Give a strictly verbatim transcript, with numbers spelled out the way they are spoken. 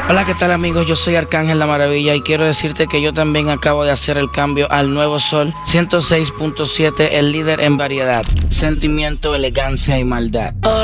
Hola, ¿qué tal amigos? Yo soy Arcángel La Maravilla y quiero decirte que yo también acabo de hacer el cambio al Nuevo Sol ciento seis punto siete, el líder en variedad, sentimiento, elegancia y maldad.